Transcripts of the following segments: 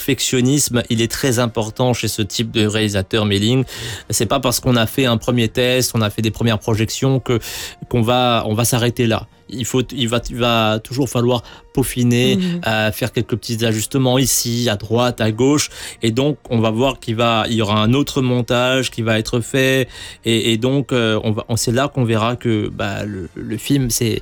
perfectionnisme, il est très important chez ce type de réalisateur, Mei-Ling. C'est pas parce qu'on a fait un premier test, on a fait des premières projections qu'on va s'arrêter là. Il va toujours falloir peaufiner, faire quelques petits ajustements ici, à droite, à gauche, et donc on va voir qu'il y aura un autre montage qui va être fait, et donc c'est là qu'on verra que le film, c'est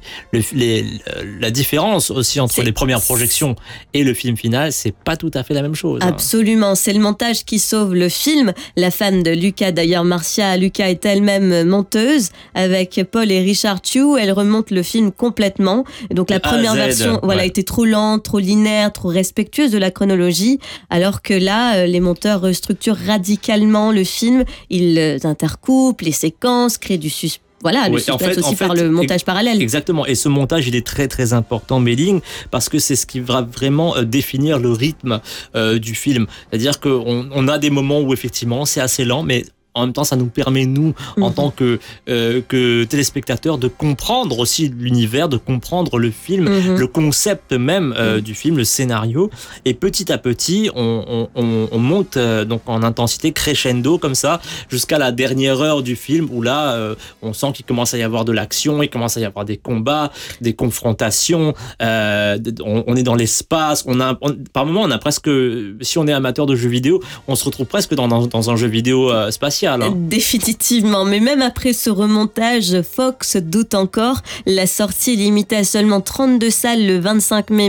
la différence aussi entre les premières projections et le film final, c'est pas tout à fait la même chose. Absolument, c'est le montage qui sauve le film. La femme de Lucas, d'ailleurs, Marcia Lucas est elle-même monteuse avec Paul et Richard Chew. Elle remonte le film complètement. Et donc la première version, était trop lente, trop linéaire, trop respectueuse de la chronologie, alors que là, les monteurs restructurent radicalement le film. Ils intercoupent les séquences, créent du suspense. Le suspense aussi par le montage parallèle. Exactement. Et ce montage, il est très très important, Mei-Ling, parce que c'est ce qui va vraiment définir le rythme du film. C'est-à-dire qu'on a des moments où effectivement c'est assez lent, mais en même temps, ça nous permet, nous, en tant que téléspectateurs, de comprendre aussi l'univers, de comprendre le film, le concept même du film, le scénario. Et petit à petit, on monte donc en intensité crescendo comme ça, jusqu'à la dernière heure du film, où là, on sent qu'il commence à y avoir de l'action, il commence à y avoir des combats, des confrontations. On est dans l'espace. Par moments, on a presque, si on est amateur de jeux vidéo, on se retrouve presque dans un jeu vidéo spatial. Définitivement, mais même après ce remontage, Fox doute encore. La sortie est limitée à seulement 32 salles le 25 mai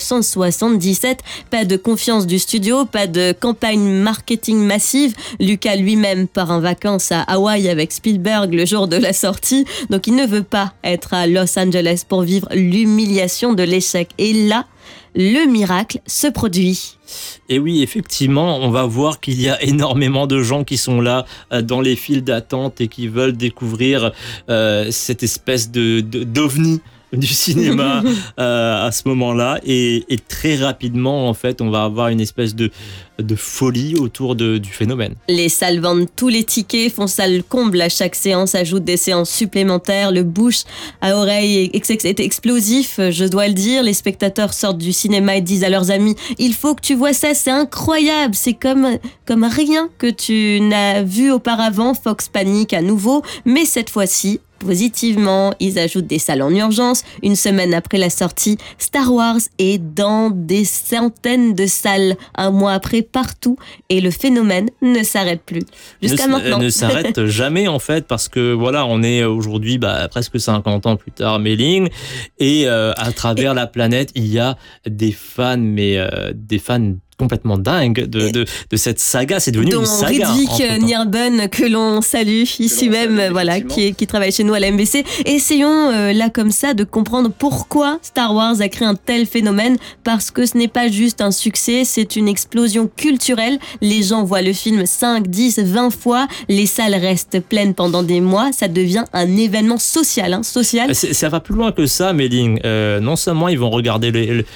1977. Pas de confiance du studio, pas de campagne marketing massive. Lucas lui-même part en vacances à Hawaï avec Spielberg le jour de la sortie, donc il ne veut pas être à Los Angeles pour vivre l'humiliation de l'échec. Et là, le miracle se produit. Et oui, effectivement, on va voir qu'il y a énormément de gens qui sont là dans les files d'attente et qui veulent découvrir cette espèce d'ovni du cinéma à ce moment-là, et très rapidement en fait on va avoir une espèce de folie autour du phénomène. Les salles vendent tous les tickets, font salle comble à chaque séance, ajoutent des séances supplémentaires, le bouche à oreille est explosif, je dois le dire. Les spectateurs sortent du cinéma et disent à leurs amis: il faut que tu vois ça, c'est incroyable, c'est comme rien que tu n'as vu auparavant. Fox panique à nouveau, mais cette fois-ci positivement, ils ajoutent des salles en urgence. Une semaine après la sortie, Star Wars est dans des centaines de salles, un mois après partout, et le phénomène ne s'arrête plus jusqu'à maintenant. Ne s'arrête jamais en fait, parce que voilà, on est aujourd'hui presque 50 ans plus tard, Mei-Ling, et à travers la planète, il y a des fans, des fans complètement dingue de cette saga. C'est devenu une saga. Ridvik Nirben, que l'on salue ici même, qui travaille chez nous à la MBC. Essayons là comme ça de comprendre pourquoi Star Wars a créé un tel phénomène, parce que ce n'est pas juste un succès, c'est une explosion culturelle. Les gens voient le film 5, 10, 20 fois, les salles restent pleines pendant des mois, ça devient un événement social. Ça va plus loin que ça, Mei-Ling. Non seulement ils vont regarder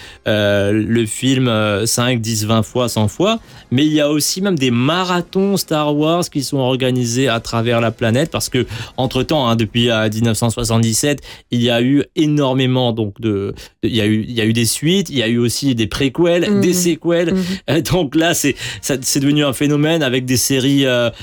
le film 5, 10, 20 fois, 100 fois, mais il y a aussi même des marathons Star Wars qui sont organisés à travers la planète, parce que entre-temps, depuis 1977, il y a eu énormément il y a eu des suites, il y a eu aussi des préquels, des séquels. Donc là, c'est devenu un phénomène avec des séries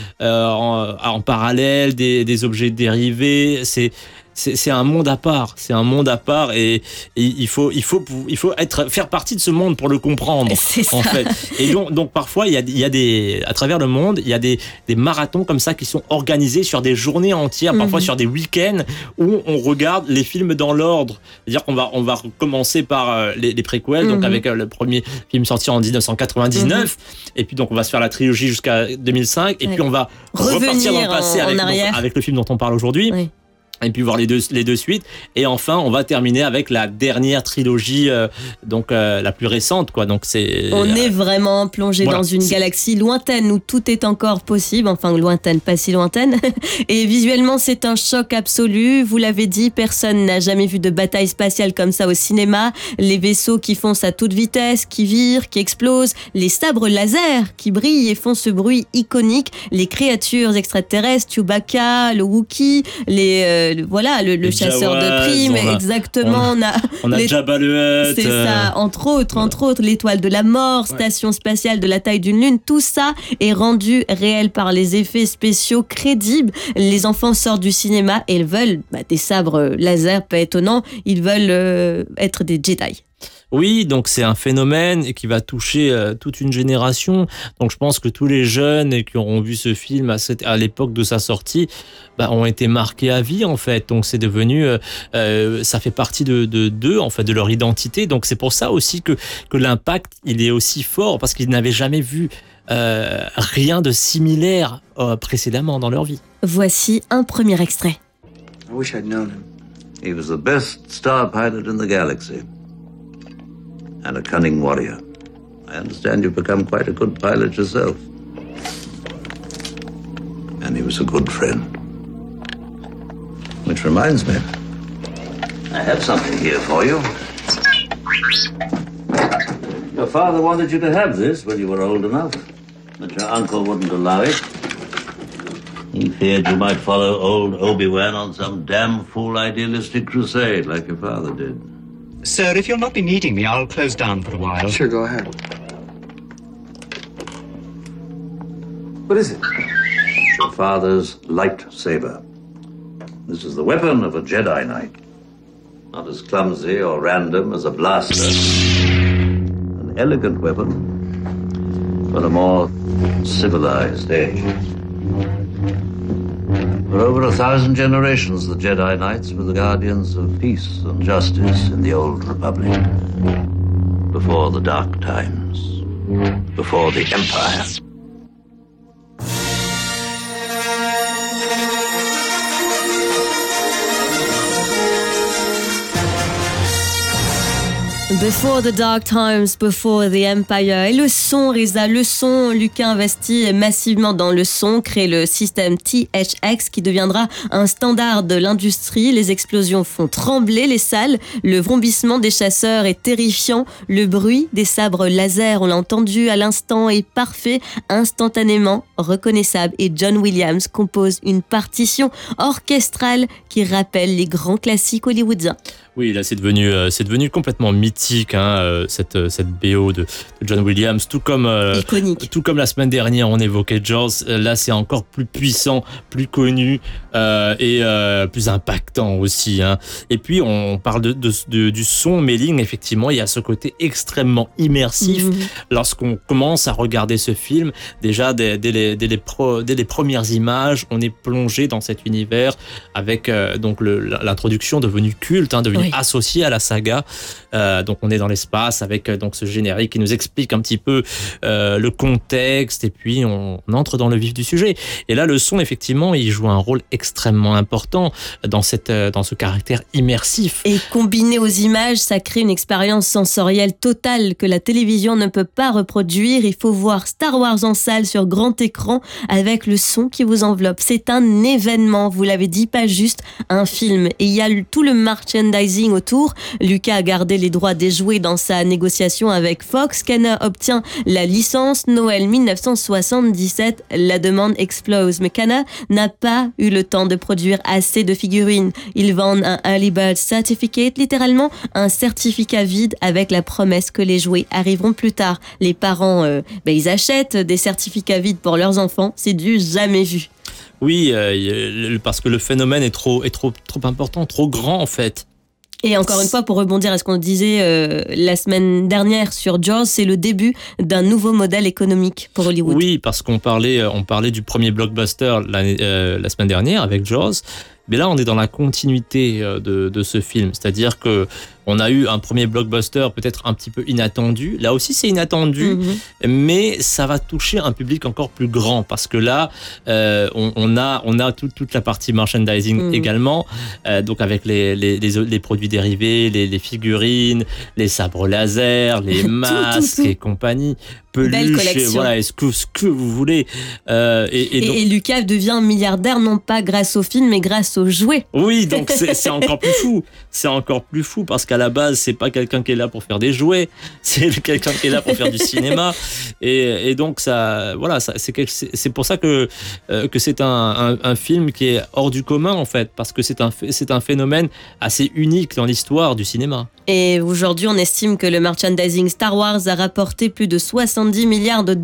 en parallèle, des objets dérivés. C'est un monde à part. Et il faut faire partie de ce monde pour le comprendre. C'est ça. En fait. Et donc parfois il y a à travers le monde, il y a des marathons comme ça qui sont organisés sur des journées entières, parfois sur des week-ends, où on regarde les films dans l'ordre. C'est-à-dire qu'on va commencer par les préquels, donc avec le premier film sorti en 1999, et puis donc on va se faire la trilogie jusqu'à 2005, et puis on va repartir dans le passé avec le film dont on parle aujourd'hui. Oui. Et puis voir les deux suites, et enfin on va terminer avec la dernière trilogie, la plus récente, quoi. Donc on est vraiment plongé dans une galaxie lointaine où tout est encore possible, enfin lointaine, pas si lointaine. Et visuellement c'est un choc absolu. Vous l'avez dit, personne n'a jamais vu de bataille spatiale comme ça au cinéma. Les vaisseaux qui foncent à toute vitesse, qui virent, qui explosent, les sabres laser qui brillent et font ce bruit iconique, les créatures extraterrestres, Chewbacca, le Wookiee, les le chasseur Jawas, de primes, exactement. On a Jabba le Hutt. C'est ça, entre autres, l'étoile de la mort, station spatiale de la taille d'une lune, tout ça est rendu réel par les effets spéciaux crédibles. Les enfants sortent du cinéma et ils veulent des sabres laser, pas étonnant, ils veulent être des Jedi. Oui, donc c'est un phénomène qui va toucher toute une génération. Donc je pense que tous les jeunes qui auront vu ce film à l'époque de sa sortie ont été marqués à vie en fait. Donc c'est devenu, ça fait partie d'eux en fait, de leur identité. Donc c'est pour ça aussi que l'impact il est aussi fort parce qu'ils n'avaient jamais vu rien de similaire précédemment dans leur vie. Voici un premier extrait. I wish I'd known him. He was the best star pilot in the galaxy. And a cunning warrior. I understand you've become quite a good pilot yourself. And he was a good friend. Which reminds me, I have something here for you. Your father wanted you to have this when you were old enough, but your uncle wouldn't allow it. He feared you might follow old Obi-Wan on some damn fool idealistic crusade like your father did. Sir, if you'll not be needing me, I'll close down for a while. Sure, go ahead. What is it? Your father's lightsaber. This is the weapon of a Jedi Knight. Not as clumsy or random as a blaster. An elegant weapon for a more civilized age. For over 1,000 generations, the Jedi Knights were the guardians of peace and justice in the Old Republic. Before the Dark Times. Before the Empire. Before the Dark Times, Before the Empire. Et le son, Reza, Lucas investit massivement dans le son, crée le système THX qui deviendra un standard de l'industrie. Les explosions font trembler les salles, le vrombissement des chasseurs est terrifiant, le bruit des sabres laser, on l'a entendu à l'instant, est parfait, instantanément reconnaissable. Et John Williams compose une partition orchestrale qui rappelle les grands classiques hollywoodiens. Oui, là c'est devenu complètement mythique cette BO de John Williams, tout comme iconique. Tout comme la semaine dernière on évoquait Jaws, là c'est encore plus puissant, plus connu et plus impactant aussi. Et puis on parle du son Méling, effectivement il y a ce côté extrêmement immersif lorsqu'on commence à regarder ce film. Déjà dès les premières images, on est plongé dans cet univers avec donc l'introduction devenue culte, devenue associé à la saga. Donc on est dans l'espace avec donc ce générique qui nous explique un petit peu le contexte et puis on entre dans le vif du sujet. Et là le son effectivement il joue un rôle extrêmement important dans ce caractère immersif. Et combiné aux images, ça crée une expérience sensorielle totale que la télévision ne peut pas reproduire. Il faut voir Star Wars en salle sur grand écran avec le son qui vous enveloppe. C'est un événement, vous l'avez dit, pas juste un film. Et il y a tout le merchandising autour. Lucas a gardé les droits des jouets dans sa négociation avec Fox. Kenner obtient la licence. Noël 1977, la demande explose. Mais Kenner n'a pas eu le temps de produire assez de figurines. Ils vendent un Early Bird Certificate, littéralement un certificat vide avec la promesse que les jouets arriveront plus tard. Les parents, ils achètent des certificats vides pour leurs enfants. C'est du jamais vu. Oui, parce que le phénomène est trop important, trop grand en fait. Et encore une fois, pour rebondir à ce qu'on disait la semaine dernière sur Jaws, c'est le début d'un nouveau modèle économique pour Hollywood. Oui, parce qu'on parlait du premier blockbuster la semaine dernière avec Jaws. Mais là, on est dans la continuité de ce film. C'est-à-dire que on a eu un premier blockbuster peut-être un petit peu inattendu. Là aussi, c'est inattendu, mais ça va toucher un public encore plus grand parce que là, on a toute la partie merchandising également. Donc avec les produits dérivés, les figurines, les sabres laser, les masques et compagnie. Belle peluches, collection. et voilà, ce que vous voulez. Donc, Et Lucas devient milliardaire non pas grâce au film, mais grâce aux jouets. oui, donc c'est encore plus fou. C'est encore plus fou parce qu'à la base, c'est pas quelqu'un qui est là pour faire des jouets, c'est quelqu'un qui est là pour faire du cinéma. Et donc ça, voilà, c'est pour ça que c'est un film qui est hors du commun en fait, parce que c'est un phénomène assez unique dans l'histoire du cinéma. Et aujourd'hui, on estime que le merchandising Star Wars a rapporté plus de 70 milliards de